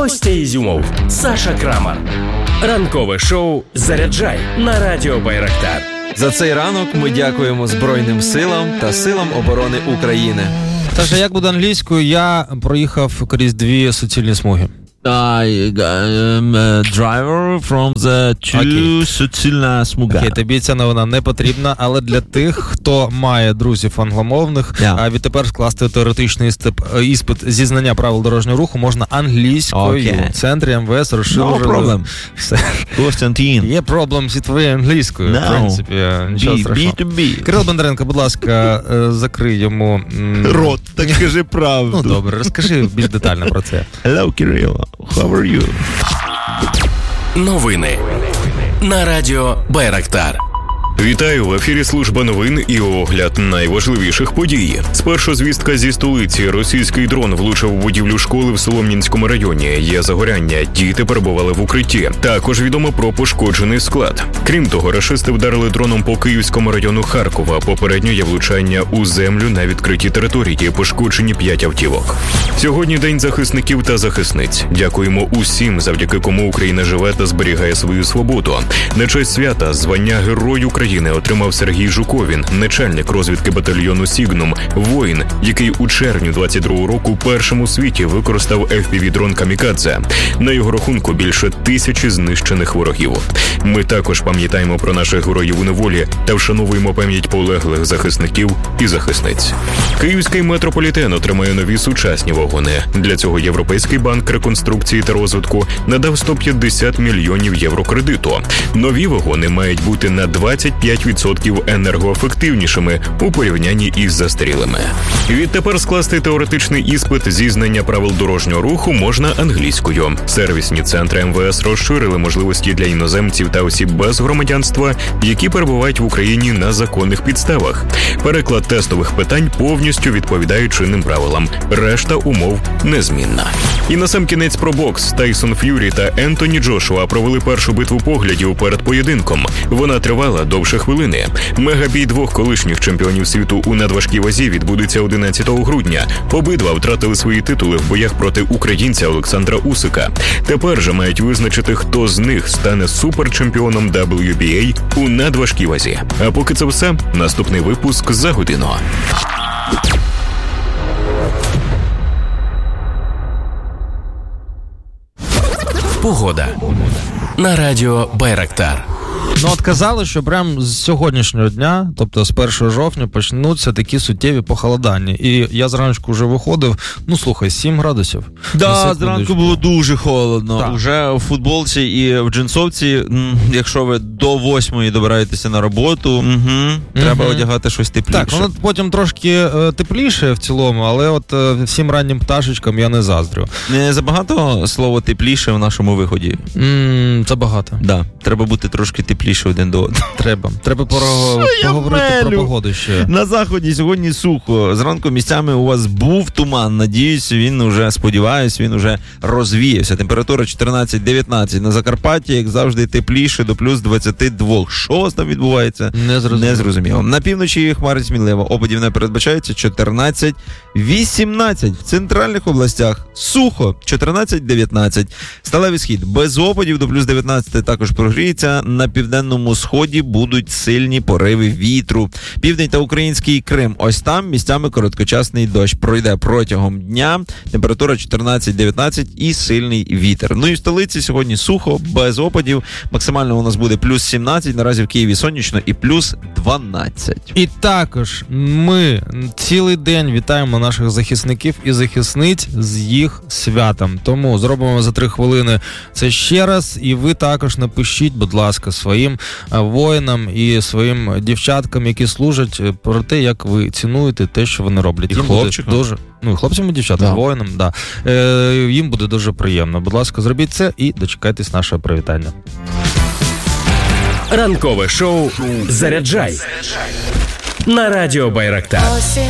Костя Ізюмов, Саша Крамар. Ранкове шоу «Заряджай» на Радіо Байрактар. За цей ранок ми дякуємо Збройним силам та силам оборони України. Саша, як буде англійською? Я проїхав крізь 2 суцільні смуги. Driver from the two суцільна смуга. Окей, тобі ця новина не потрібна, але для тих, хто має друзів англомовних, відтепер скласти теоретичний іспит зі знання правил дорожнього руху можна англійською. В центрі МВС розширили. No problem. Костянтин. Є проблем зі твоєю англійською. No. В принципі, нічого страшного. B2B. Кирило Бондаренко, будь ласка, закрий йому... Рот, так скажи правду. Ну, добре, розкажи більш детально про це. Hello, Кирило. How are you? Новини на Радіо Байрактар. Вітаю, в ефірі служба новин і огляд найважливіших подій. Спершу звістка зі столиці. Російський дрон влучив у будівлю школи в Солом'янському районі. Є загоряння, діти перебували в укритті. Також відомо про пошкоджений склад. Крім того, рашисти вдарили дроном по Київському району Харкова. Попередньо є влучання у землю на відкритій території. Пошкоджені 5 автівок. Сьогодні День захисників та захисниць. Дякуємо усім, завдяки кому Україна живе та зберігає свою свободу. На честь свята звання Герой України отримав Сергій Жуковін, начальник розвідки батальйону «Сігнум», воїн, який у червні 22-го року першим у світі використав FPV-дрон «Камікадзе». На його рахунку більше 1000 знищених ворогів. Ми також пам'ятаємо про наших героїв у неволі та вшановуємо пам'ять полеглих захисників і захисниць. Київський метрополітен отримає нові сучасні вагони. Для цього Європейський банк реконструкції та розвитку надав 150 мільйонів євро кредиту. Нові вагони мають бути на 25% енергоефективнішими у порівнянні із застарілими. Відтепер скласти теоретичний іспит зі знання правил дорожнього руху можна англійською. Сервісні центри МВС розширили можливості для іноземців та осіб без громадянства, які перебувають в Україні на законних підставах. Переклад тестових питань повністю відповідає чинним правилам. Решта умов незмінна. І насамкінець про бокс. Тайсон Ф'юрі та Ентоні Джошуа провели першу битву поглядів перед поєдинком. Вона тривала довше хвилини. Мегабій двох колишніх чемпіонів світу у надважкій вазі відбудеться 11 грудня. Обидва втратили свої титули в боях проти українця Олександра Усика. Тепер же мають визначити, хто з них стане суперчемпіоном WBA у надважкій вазі. А поки це все, наступний випуск за годину. Погода на Радіо Байрактар. Ну, от казали, що прямо з сьогоднішнього дня, тобто з 1 жовтня, почнуться такі суттєві похолодання. І я зранку вже виходив, 7 градусів. Да, зранку було дуже холодно. Так. Уже в футболці і в джинсовці, якщо ви до 8 добираєтеся на роботу, треба одягати щось тепліше. Так, воно потім трошки тепліше в цілому, але от всім раннім пташечкам я не заздрю. Не забагато слово тепліше в нашому виході? Забагато. Да, треба бути трошки тепліше один до одного. Треба поговорити про погоду ще. На заході сьогодні сухо. Зранку місцями у вас був туман. Надіюсь, він уже, він уже розвіявся. Температура 14-19. На Закарпатті, як завжди, тепліше до плюс 22. Що у вас там відбувається? Не зрозуміло. На півночі хмари сміливо. Опадів не передбачається 14-18. В центральних областях сухо 14-19. Сталевий схід без опадів до плюс 19 також прогріється. На південному сході будуть сильні пориви вітру. Південь та український Крим. Ось там місцями короткочасний дощ пройде протягом дня. Температура 14-19 і сильний вітер. Ну і в столиці сьогодні сухо, без опадів. Максимально у нас буде плюс 17, наразі в Києві сонячно і плюс 12. І також ми цілий день вітаємо наших захисників і захисниць з їх святом. Тому зробимо за 3 хвилини це ще раз. І ви також напишіть, будь ласка, своїм воїнам і своїм дівчаткам, які служать, про те, як ви цінуєте те, що вони роблять. І хлопчикам. Дуже, хлопцям і дівчатам, воїнам, да. Їм буде дуже приємно. Будь ласка, зробіть це і дочекайтесь нашого привітання. Ранкове шоу «Заряджай» на Радіо Байрактар. Осінь